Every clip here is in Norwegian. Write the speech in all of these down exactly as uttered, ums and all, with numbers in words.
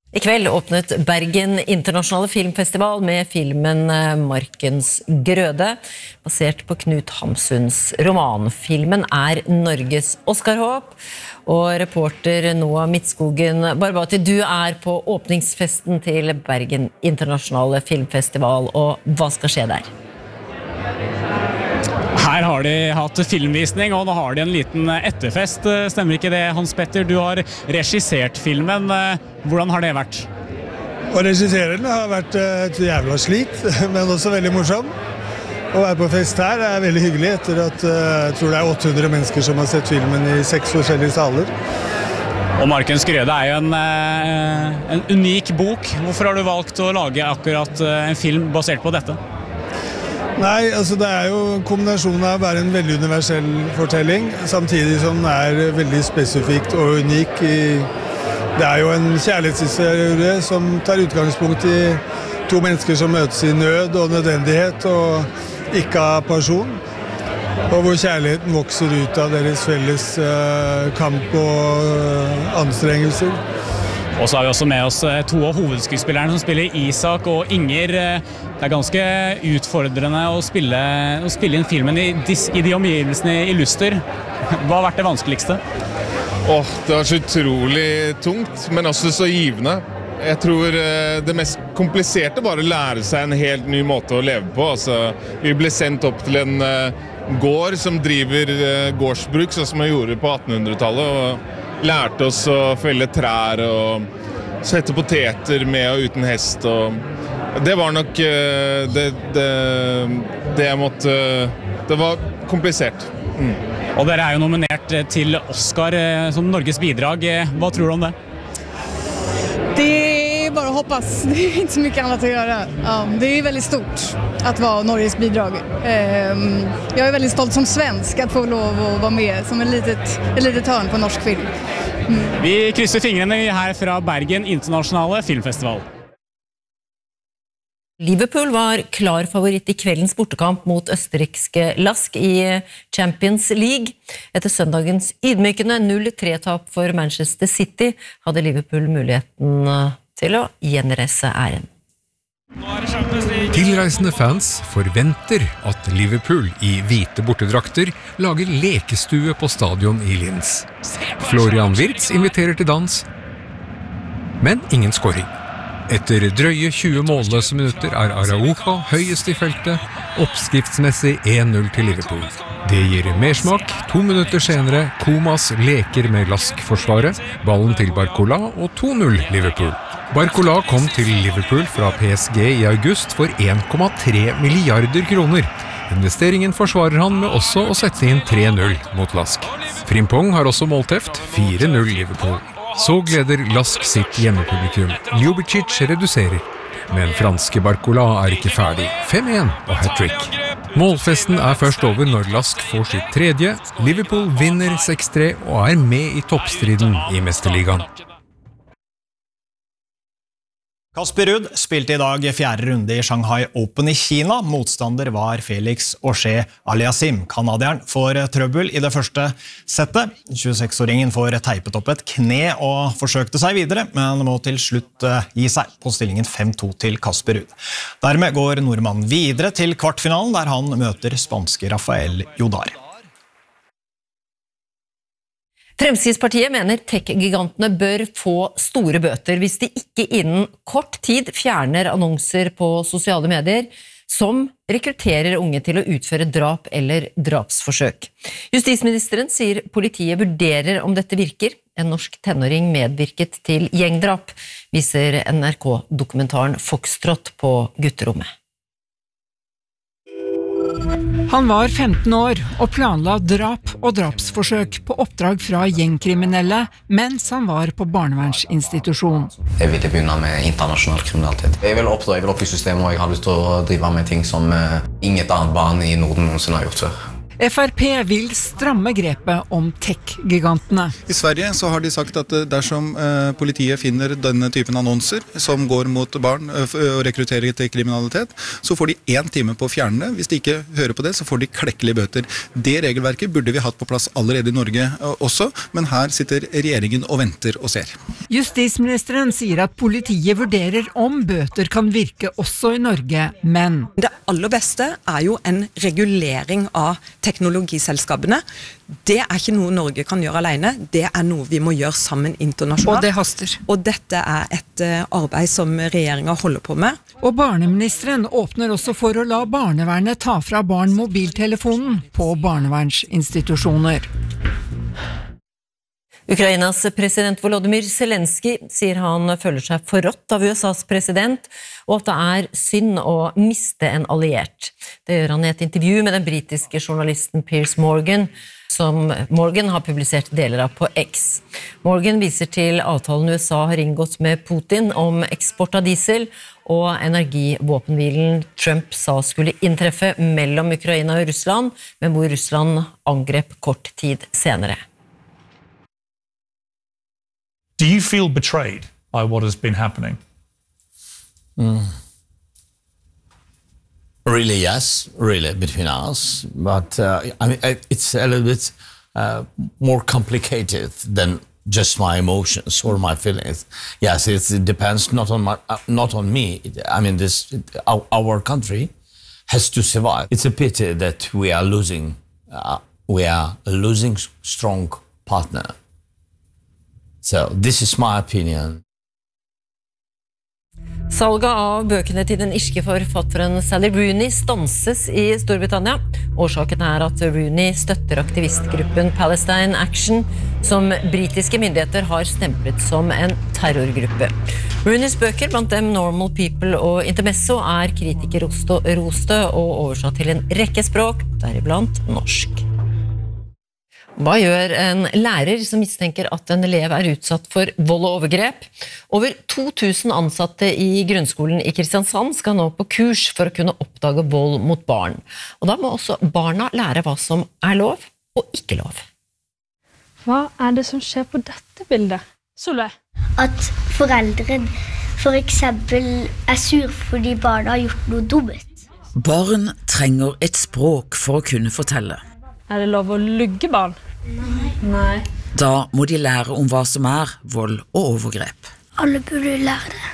I kveld åpnet Bergen Internasjonale Filmfestival med filmen Markens Grøde, basert på Knut Hamsuns roman. Filmen er Norges Oscar-håp, og reporter Noah Midtskogen Barbati, du er på åpningsfesten til Bergen Internasjonale Filmfestival, og hva skal skje der? Her har de hatt filmvisning, og nå har de en liten etterfest. Stemmer ikke det, Hans Petter? Du har regissert filmen. Hvordan har det vært? Å regissere den har vært et jævla slit, men også veldig morsom. Å være på fest her er veldig hyggelig, etter at jeg tror det er åtte hundre mennesker som har sett filmen i seks forskjellige saler. Og Markens Grøde er jo en, en unik bok. Hvorfor har du valgt å lage akkurat en film basert på dette? Nei, altså det er jo en kombinasjon av å være en veldig universell fortelling, samtidig som den er veldig spesifikt og unik. I, det er jo en kjærlighetshistorie som tar utgangspunkt i to mennesker som møtes i nød og nødvendighet, og ikke av pasjon. Og hvor kjærligheten vokser ut av deres felles uh, kamp og uh, anstrengelser. Og så har vi også med oss to av hovedskuespillerne som spiller Isak og Inger. Det er ganske utfordrende å spille, å spille inn filmen i, i de omgivelsene i Luster. Hva har vært det vanskeligste? Åh, det var så utrolig tungt, men også så givende. Jeg tror det mest kompliserte var å lære seg en helt ny måte å leve på. Altså, vi ble sendt opp til en gård som driver gårdsbruk, sånn som man gjorde på attenhundretallet, og lærte oss å felle trær og sette poteter med og uten hest. Og det var nok det, det, det jeg måtte... Det var komplisert. Mm. Og dere er jo nominert til Oscar som Norges bidrag. Hva tror du om det? Det är bara att hoppas. Det är inte så mycket annat att göra. Ja, det är väldigt stort att vara Norges bidrag. Jag är väldigt stolt som svensk att få lov att vara med som en litet, ett litet hörn på norsk film. Mm. Vi krysser fingrene her fra Bergen Internasjonale Filmfestival. Liverpool var klar favoritt i kveldens bortekamp mot østerrikske Lask i Champions League. Etter søndagens ydmykende null tre-tap for Manchester City hadde Liverpool muligheten til å gjenreise æren. Tilreisende fans forventer at Liverpool i hvite bortedrakter lager lekestue på stadion i Linz. Florian Wirtz inviterer til dans, men ingen scoring. Etter drøye tjue målløse minutter er Araujo høyest i feltet, oppskriftsmessig en null til Liverpool. Det gir mersmak. To minutter senere, Comas leker med Lask-forsvaret, ballen til Barcola og to null Liverpool. Barcola kom til Liverpool fra P S G i august for en komma tre milliarder kroner. Investeringen forsvarer han med også å sette inn tre null mot Lask. Frimpong har også målteft, fire null Liverpool. Så gleder Lask sitt hjemmepublikum. Ljubicic reduserer, men franske Barcola er ikke ferdig. fem en og hat-trick. Målfesten er først over når Lask får sitt tredje. Liverpool vinner seks tre og er med i toppstriden i Mesterligaen. Casper Ruud spilte i dag fjerde runde i Shanghai Open i Kina. Motstander var Felix Auger-Aliassime. Kanadieren får trøbbel i det første settet. tjueseks-åringen får teipet opp et kne og forsøkte seg videre, men må til slutt gi seg på stillingen fem to til Casper Ruud. Dermed går nordmannen videre til kvartfinalen, der han møter spanske Rafael Jodar. Fremskrittspartiet mener tech-gigantene bør få store bøter hvis de ikke innen kort tid fjerner annonser på sosiale medier som rekrutterer unge til å utføre drap eller drapsforsøk. Justisministeren sier politiet vurderer om dette virker. En norsk tenåring medvirket til gjengdrap, viser N R K-dokumentaren Foxtrot på gutterommet. Han var femten år og planla drap og drapsforsøk på oppdrag fra gjengkriminelle mens han var på barnevernsinstitusjon. Jeg ville begynne med internasjonal kriminalitet. Jeg vil oppdra, jeg vil opp i systemet, og jeg har lyst til å drive med ting som inget annet barn i Norden noensinne har gjort før. F R P vil stramme grepet om tech-gigantene. I Sverige så har de sagt at dersom eh, politiet finner denne typen annonser som går mot barn eh, og rekrutterer til kriminalitet, så får de en time på å fjerne det. Hvis de ikke hører på det, så får de klekkelige bøter. Det regelverket burde vi hatt på plass allerede i Norge eh, også, men her sitter regjeringen og venter og ser. Justisministeren sier at politiet vurderer om bøter kan virke også i Norge, men det aller beste er jo en regulering av teknologiselskapene. Det er ikke noe Norge kan gjøre alene, det er noe vi må gjøre sammen internasjonalt. Og det haster. Og dette er et arbeid som regjeringen holder på med. Og barneministeren åpner også for å la barnevernet ta fra barn mobiltelefonen på barnevernsinstitusjoner. Ukrainas president Volodymyr Zelensky sier han føler seg forrådt av U S A's president, og at det er synd å miste en alliert. Det gjør han i et intervju med den britiske journalisten Piers Morgan, som Morgan har publisert deler av på X. Morgan viser til avtalen U S A har inngått med Putin om eksport av diesel, og energivåpenhvilen Trump sa skulle inntreffe mellom Ukraina og Russland, men hvor Russland angrep kort tid senere. Do you feel betrayed by what has been happening? Mm. Really, yes, really, between us. But uh, I mean, it's a little bit uh, more complicated than just my emotions or my feelings. Yes, it's, it depends not on my, uh, not on me. I mean, this our, our country has to survive. It's a pity that we are losing. Uh, we are a losing strong partner. So this is my opinion. Salget av bøkene til den irske forfatteren Sally Rooney stanses i Storbritannia. Årsaken er at Rooney støtter aktivistgruppen Palestine Action, som britiske myndigheter har stemplet som en terrorgruppe. Rooneys bøker, blant dem Normal People og Intermezzo, er kritikerroste og oversatt til en rekke språk, deriblant norsk. Hva gjør en lærer som mistenker at en elev er utsatt for vold og overgrep? Over to tusen ansatte i grunnskolen i Kristiansand skal nå på kurs for å kunne oppdage vold mot barn. Og da må også barna lære hva som er lov og ikke lov. Hva er det som skjer på dette bildet? Solveig? At foreldre for eksempel er sur fordi barna har gjort noe dumt. Barn trenger et språk for å kunne fortelle. Er det lov å lugge barn? Nei. Nei. Da må de lære om hva som er vold og overgrep. Alle burde lære det.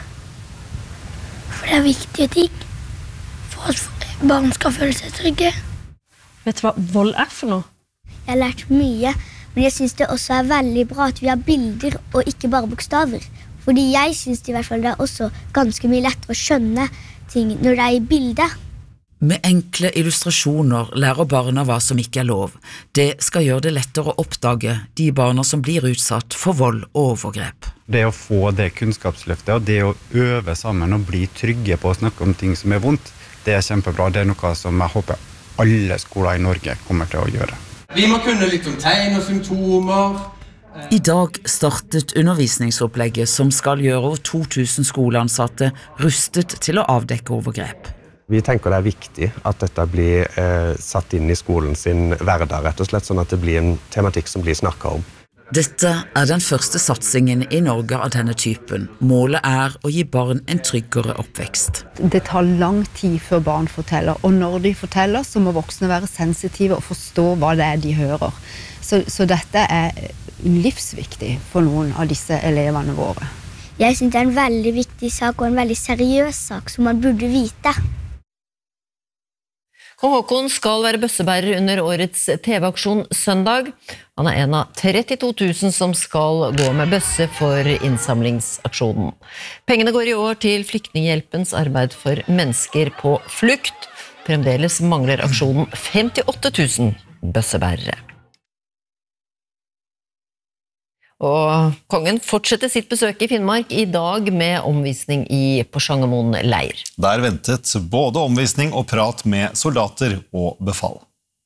For det er viktige ting. For at barn skal føle seg trygge. Vet du hva vold er for noe? Jeg har lært mye, men jeg synes det også er veldig bra at vi har bilder og ikke bare bokstaver. Fordi jeg synes i hvert fall det er også ganske mye lettere å skjønne ting når det er i bildet. Med enkle illustrasjoner lærer barna hva som ikke er lov. Det skal gjøre det lettere å oppdage de barna som blir utsatt for vold og overgrep. Det å få det kunnskapsløftet og det å øve sammen og bli trygge på å snakke om ting som er vondt, det er kjempebra. Det er noe som jeg håper alle skoler i Norge kommer til å gjøre. Vi må kunne litt om tegn og symptomer. I dag startet undervisningsopplegget som skal gjøre over to tusen skoleansatte rustet til å avdekke overgrep. Vi tenker det er viktig at dette blir eh, satt inn i skolen sin hverdag, rett og slett, sånn at det blir en tematikk som blir snakket om. Dette er den første satsingen i Norge av denne typen. Målet er å gi barn en tryggere oppvekst. Det tar lang tid før barn forteller, og når de forteller så må voksne være sensitive og forstå hva det er de hører. Så, så dette er livsviktig for noen av disse elevene våre. Jeg synes det er en veldig viktig sak og en veldig seriøs sak som man burde vite. Kong Haakon skal være bøssebærer under årets T V-aksjon søndag. Han er en av trettito tusen som skal gå med bøsse for innsamlingsaksjonen. Pengene går i år til Flyktninghjelpens arbeid for mennesker på flukt. Fremdeles mangler aksjonen femtiåtte tusen bøssebærere. Og kongen fortsetter sitt besøk i Finnmark i dag med omvisning i Porsangermoen leir. Der ventet både omvisning og prat med soldater og befal.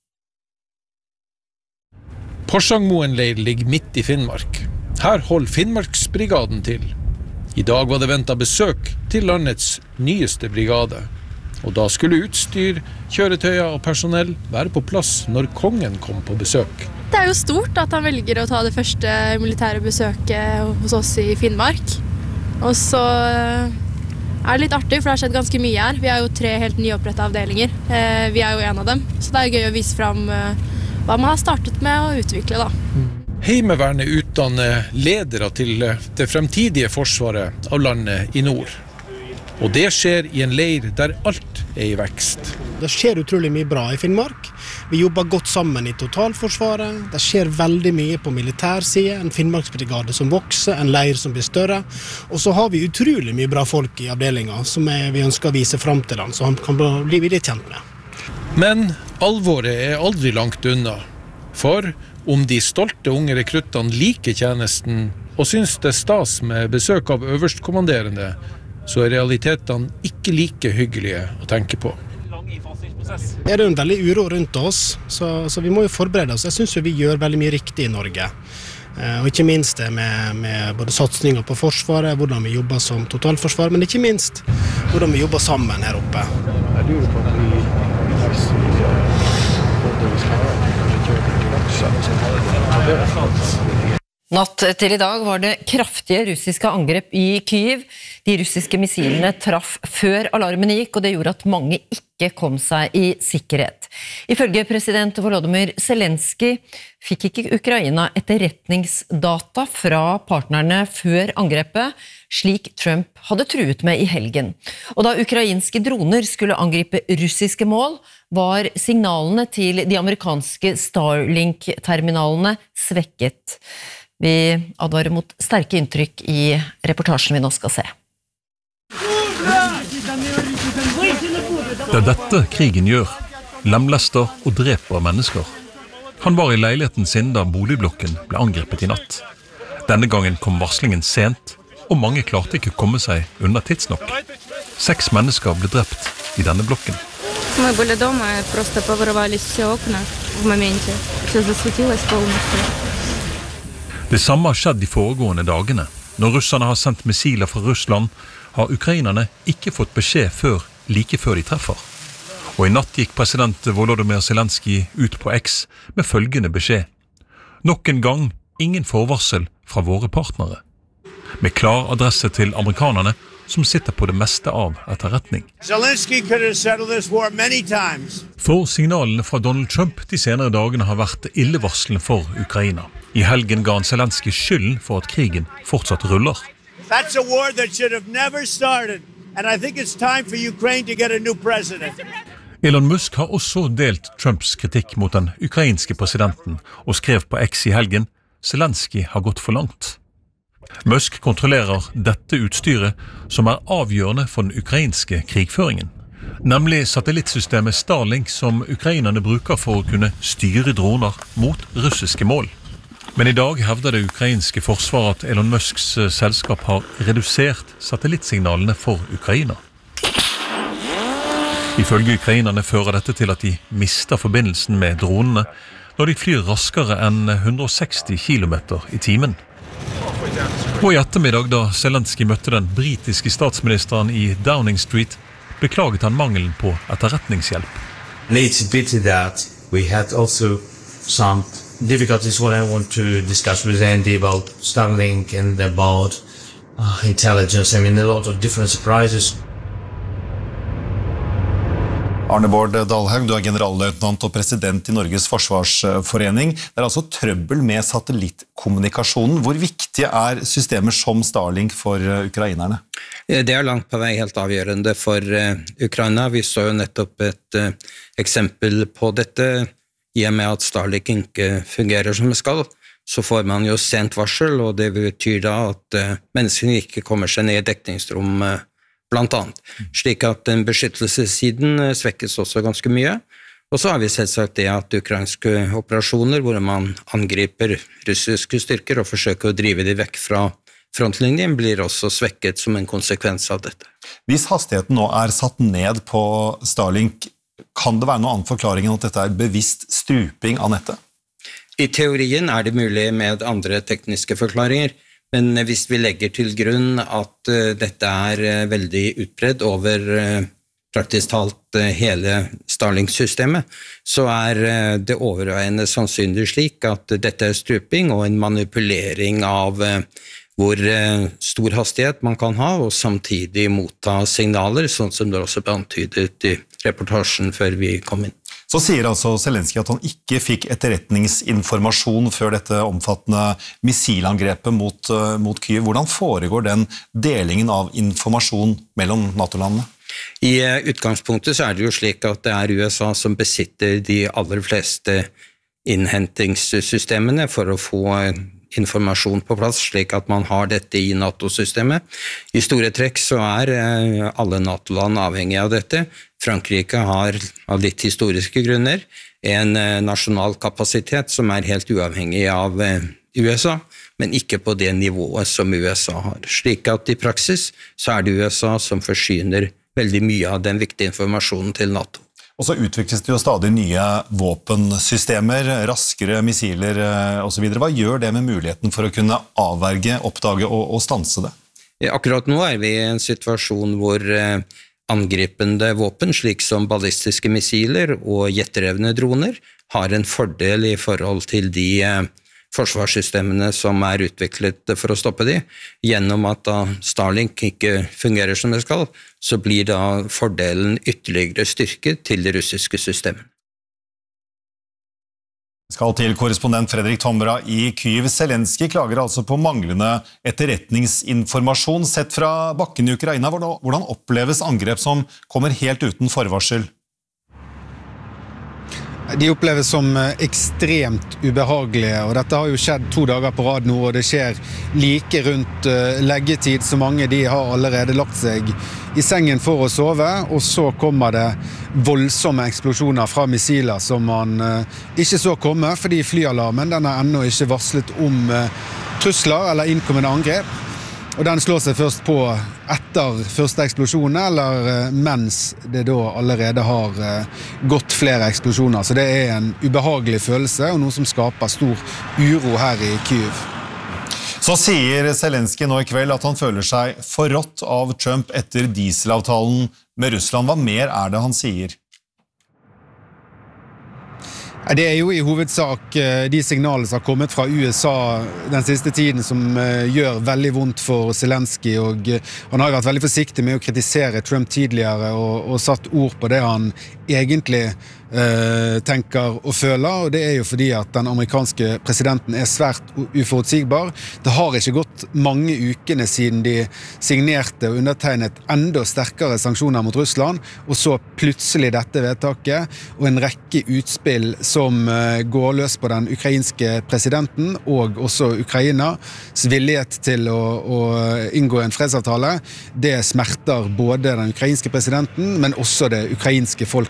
Porsangermoen leir ligger midt i Finnmark. Her holder Finnmarksbrigaden til. I dag var det ventet besøk til landets nyeste brigade. Og da skulle utstyr, kjøretøyer og personell være på plass når kongen kom på besøk. Det er jo stort at han velger å ta det første militære besøket hos oss i Finnmark. Og så er det litt artig, for det har skjedd ganske mye her. Vi har jo tre helt nyopprettet avdelinger. Vi er jo en av dem, så det er gøy å vise frem hva man har startet med å utvikle da. Heimevernet utdanner ledere til det fremtidige forsvaret av landet i nord. Og det skjer i en leir der alt er i vekst. Det skjer utrolig mye bra i Finnmark. Vi jobber godt sammen i totalforsvaret. Det skjer veldig mye på militærsiden. En Finnmarksbrigade som vokser, en leir som blir større. Og så har vi utrolig mye bra folk i avdelingen som vi ønsker å vise frem til dem, så han kan bli litt kjent med. Men alvoret er aldri langt unna. For om de stolte unge rekruttene liker tjenesten og synes det er stas med besøk av øverstkommanderende, så er realitetene ikke like hyggelige å tenke på. Det er en veldig uro rundt oss, så, så vi må jo forberede oss. Jeg synes jo vi gjør veldig mye riktig i Norge. Eh, og ikke minst det med, med både satsninger på forsvaret, hvordan vi jobber som totalforsvar, men ikke minst hvordan vi jobber sammen her oppe. Jeg lurer på at vi reiser både vi skal kanskje kjøre til Laksa, så har det Natt til i dag var det kraftige russiske angrep i Kyiv. De russiske missilene traff før alarmen gikk, og det gjorde at mange ikke kom seg i sikkerhet. Ifølge president Volodymyr Zelensky fikk ikke Ukraina etterretningsdata fra partnerne før angrepet, slik Trump hadde truet med i helgen. Og da ukrainske droner skulle angripe russiske mål, var signalene til de amerikanske Starlink-terminalene svekket. Vi advarer mot sterke inntrykk i reportasjen vi nå skal se. Det er dette krigen gjør. Lemlester og dreper mennesker. Han var i leiligheten sin da boligblokken ble angrepet i natt. Denne gangen kom varslingen sent, og mange klarte ikke å komme seg unna tidsnok. Seks mennesker ble drept i denne blokken. Мы были дома, просто поворовались все окна в моменте. Все засветилось полностью. Det samme har skjedd de foregående dagene. Når russerne har sendt missiler fra Russland, har ukrainerne ikke fått beskjed før like før de treffer. Og i natt gikk president Volodymyr Zelensky ut på X med følgende beskjed. Nok en gang ingen forvarsel fra våre partnere. Med klar adresse til amerikanerne som sitter på det meste av etterretning. Zelensky could have settled this war many times. For signalene fra Donald Trump de senere dagene har vært illevarslende for Ukraina. I helgen ga han Zelensky skylden for at krigen fortsatt ruller. That's a war that should have never started, and I think it's time for Ukraine to get a new president. Elon Musk har også delt Trumps kritikk mot den ukrainske presidenten og skrev på X i helgen Zelensky har gått for langt. Musk kontrollerer dette utstyret som er avgjørende for den ukrainske krigføringen, nemlig satellittsystemet Starlink som ukrainerne bruker for å kunne styre droner mot russiske mål. Men i dag hevder det ukrainske forsvaret at Elon Musks selskap har redusert satellittsignalene for Ukraina. Ifølge ukrainerne fører dette til at de mister forbindelsen med dronene når de flyr raskere enn hundre og seksti kilometer i timen. Og i ettermiddag da Zelensky møtte den britiske statsministeren i Downing Street, beklaget han mangelen på etterretningshjelp. It's a pity that we had also some difficulties what I want to discuss with Andy about Starlink and about uh, intelligence. I mean, a lot of different surprises. Arne Bård Dalhaug, du er generalløytnant og president i Norges Forsvarsforening. Det er altså trøbbel med satellittkommunikasjonen. Hvor viktige er systemer som Starlink for ukrainerne? Det er langt på vei helt avgjørende for Ukraina. Vi så jo nettopp et eksempel på dette. I og med at Starlink ikke fungerer som det skal, så får man jo sent varsel, og det betyr da at menneskene ikke kommer seg ned i dekningsrom blant annet, slik at den beskyttelsessiden svekkes også ganske mye. Og så har vi selvsagt det at ukrainske operasjoner, hvor man angriper russiske styrker og forsøker å drive de vekk fra frontlinjen, blir også svekket som en konsekvens av dette. Hvis hastigheten nå er satt ned på Starlink, kan det være noen annen forklaring enn at dette er bevisst struping av nettet? I teorien er det mulig med andre tekniske forklaringer, men hvis vi legger til grunn at uh, dette er uh, veldig utbredt over uh, praktisk talt uh, hele Starlink-systemet, så er uh, det overveiende sannsynlig slik at uh, dette er struping og en manipulering av uh, hvor uh, stor hastighet man kan ha, og samtidig motta signaler, sånn som det også ble antydet i reportasjen før vi kom inn. Så sier altså Zelensky at han ikke fikk etterretningsinformasjon før dette omfattende missilangrepet mot, mot Kyiv. Hvordan foregår den delingen av informasjon mellom NATO-landene? I utgangspunktet så er det jo slik at det er U S A som besitter de aller fleste innhentingssystemene for å få informasjon på plass, slik at man har dette i NATO-systemet. I store trekk så er alle NATO-land avhengige av dette. Frankrike har av litt historiske grunner en nasjonal kapasitet som er helt uavhengig av U S A, men ikke på det nivået som U S A har. Slik at i praksis så er det U S A som forsyner veldig mye av den viktige informasjonen til NATO. Og så utvikles det jo stadig nye våpensystemer, raskere missiler og så videre. Hva gjør det med muligheten for å kunne avverge, oppdage og, og stanse det? Akkurat nå er vi i en situasjon hvor angripende våpen, slik som ballistiske missiler og jetterevne droner, har en fordel i forhold til de forsvarssystemene som er utviklet for å stoppe de. Gjennom at da Starlink ikke fungerer som det skal, så blir da fordelen ytterligere styrket til det russiske systemet. Vi skal til korrespondent Fredrik Tomra i Kyiv. Zelensky klager altså på manglende etterretningsinformasjon sett fra bakken i Ukraina. Hvordan oppleves angrep som kommer helt uten forvarsel? De oppleves som ekstremt ubehagelige, og dette har jo skjedd to dager på rad nå, og det skjer like rundt leggetid, så mange de har allerede lagt seg i sengen for å sove, og så kommer det voldsomme eksplosjoner fra missiler som man ikke så komme, fordi flyalarmen den er ennå ikke varslet om trusler eller innkommende angrep. Og den slår seg først på etter første eksplosjonen, eller mens det da allerede har gått flere eksplosjoner. Så det er en ubehagelig følelse, og noe som skaper stor uro her i Kyiv. Så sier Zelensky nå i kveld at han føler seg forrådt av Trump etter dieselavtalen med Russland. Hva mer er det han sier? Det er jo i hovedsak de signalene som har kommet fra U S A den siste tiden som gjør veldig vondt for Zelensky, og han har vært veldig forsiktig med å kritisere Trump tidligere og, og satt ord på det han egentlig eh, tenker og føler, og det er jo fordi at den amerikanske presidenten er svært uforutsigbar. Det har ikke gått mange ukene siden de signerte og undertegnet enda sterkere sanksjoner mot Russland, og så plutselig dette vedtaket og en rekke utspill som eh, går løs på den ukrainske presidenten og også Ukrainas villighet til å, å inngå en fredsavtale. Det smerter både den ukrainske presidenten, men også det ukrainske folket.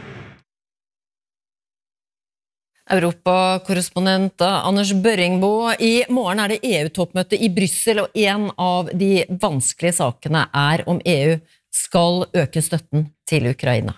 Europakorrespondent Anders Børringbo, i morgen er det E U-toppmøte i Bryssel, og en av de vanskelige sakene er om E U skal øke støtten til Ukraina.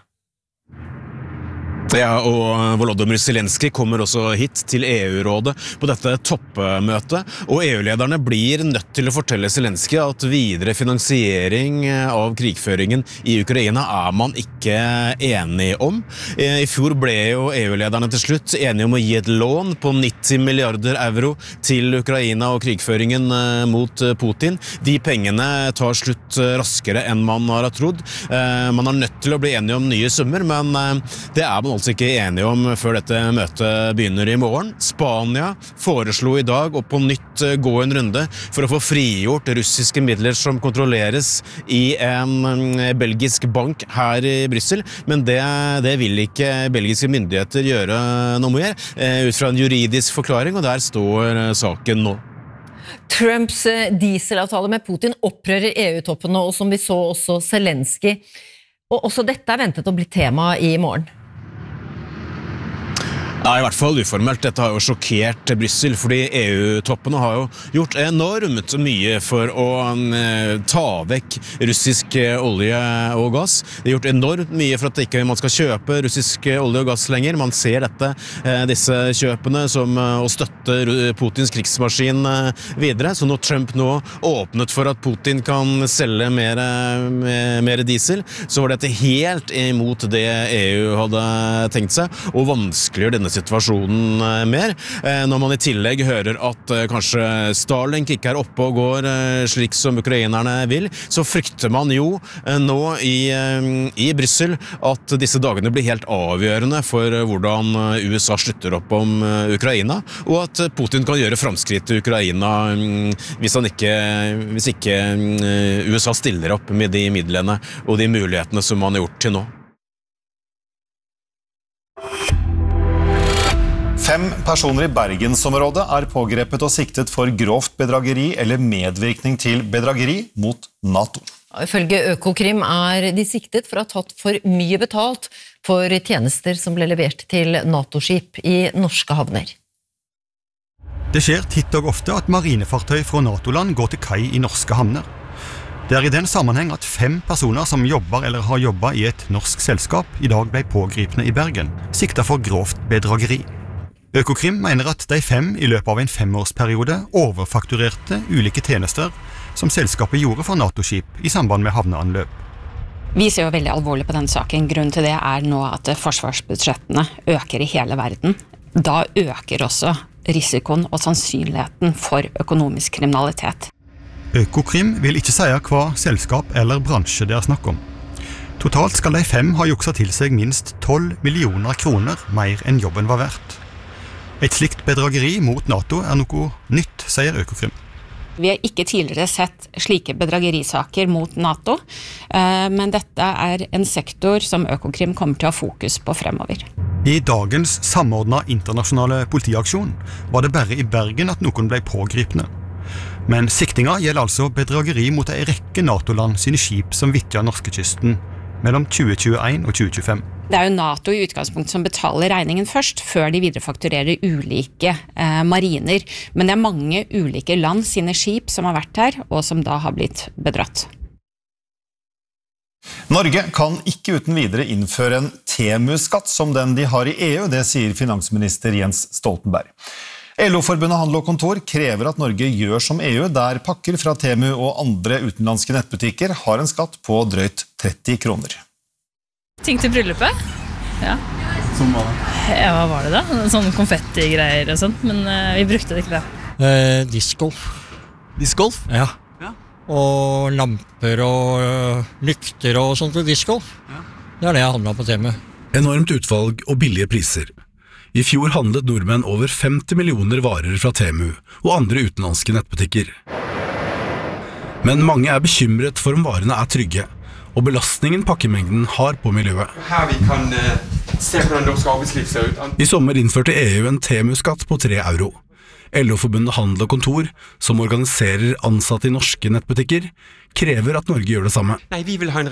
Ja, og Volodymyr Zelensky kommer også hit til E U-rådet på dette toppmøtet, og E U-lederne blir nødt til å fortelle Zelensky at videre finansiering av krigføringen i Ukraina er man ikke enig om. I fjor ble jo E U-lederne til slutt enige om å gi et lån på nitti milliarder euro til Ukraina og krigføringen mot Putin. De pengene tar slutt raskere enn man har trodd. Man er nødt til å bli enige om nye summer, men det er man altså ikke enige om før dette møtet begynner i morgen. Spania foreslo i dag å på nytt gå en runde for å få frigjort russiske midler som kontrolleres i en belgisk bank her i Bryssel, men det, det vil ikke belgiske myndigheter gjøre noe mer, ut fra en juridisk forklaring, og der står saken nå. Trumps dieselavtale med Putin opprører E U-toppen nå, og som vi så også Zelensky. Og også dette er ventet å bli tema i morgen. Ja, i hvert fall uformelt. Dette har jo sjokkert Bryssel, fordi E U-toppene har jo gjort enormt mye for å eh, ta vekk russisk olje og gass. De har gjort enormt mye for at ikke man skal kjøpe russisk olje og gass lenger. Man ser dette, eh, disse kjøpene som eh, å støtte Putins krigsmaskin eh, videre. Så når Trump nå åpnet for at Putin kan selge mer, mer, mer diesel, så var dette helt imot det E U hadde tenkt seg, og vanskeliggjør denne situasjonen mer. Når man i tillegg hører at kanskje Starlink ikke er oppe og går slik som ukrainerne vil, så frykter man jo nå i, i Bryssel at disse dagene blir helt avgjørende for hvordan U S A slutter opp om Ukraina, og at Putin kan gjøre framskritt i Ukraina hvis, han ikke, hvis ikke U S A stiller opp med de midlene og de mulighetene som man har gjort til nå. Fem personer i Bergensområdet er pågrepet og siktet for grovt bedrageri eller medvirkning til bedrageri mot NATO. Ifølge Økokrim er de siktet for å ha tatt for mye betalt for tjenester som ble levert til NATO-skip i norske havner. Det skjer titt og ofte at marinefartøy fra NATO-land går til kai i norske havner. Det er i den sammenheng at fem personer som jobber eller har jobbet i et norsk selskap i dag ble pågripne i Bergen, siktet for grovt bedrageri. Økokrim mener at de fem i løpet av en femårsperiode overfakturerte ulike tjenester som selskapet gjorde for NATO-skip i samband med havneanløp. Vi ser jo veldig alvorlig på denne saken. Grunnen til det er nå at forsvarsbudsjettene øker i hele verden. Da øker også risikoen og sannsynligheten for økonomisk kriminalitet. Økokrim vil ikke si hva selskap eller bransje det er snakk om. Totalt skal de fem ha jukset til seg minst tolv millioner kroner mer enn jobben var verdt. Et slikt bedrageri mot NATO er noe nytt, sier Økokrim. Vi har ikke tidligere sett slike bedragerisaker mot NATO, men dette er en sektor som Økokrim kommer til å ha fokus på fremover. I dagens samordnet internasjonale politiaksjon var det bare i Bergen at noen ble pågripne. Men siktinga gjelder altså bedrageri mot en rekke NATO-land sine skip som vittja norskekysten mellom tjue tjueen og tjue tjuefem. Det er jo NATO i utgangspunkt som betaler regningen først, før de viderefakturerer ulike eh, mariner. Men det er mange ulike land sine skip som har vært her, og som da har blitt bedratt. Norge kan ikke uten videre innføre en Temu-skatt som den de har i E U, det sier finansminister Jens Stoltenberg. L O-forbundet Handel og Kontor krever at Norge gjør som E U, der pakker fra Temu og andre utenlandske nettbutikker har en skatt på drøyt tretti kroner. Ting til bryllupet? Ja. Som hva da? Ja, hva var det da? Sånne konfetti-greier og sånt, men uh, vi brukte det ikke da. Eh, discgolf. Discgolf? Ja. ja. Og lamper og uh, lykter og sånt til discgolf. Ja. Det er det jeg handlet på Temu. Enormt utvalg og billige priser. I fjor handlet nordmenn over femti millioner varer fra Temu og andre utenlandske nettbutikker. Men mange er bekymret for om varene er trygge, og belastningen pakkemengden har på miljøet. Her vi kan uh, se hvordan norsk arbeidsliv ser ut. I sommer innførte E U en Temu-skatt på tre euro. L O-forbundet Handel og Kontor, som organiserer ansatte i norske nettbutikker, krever at Norge gjør det samme. Nei, vi vil ha en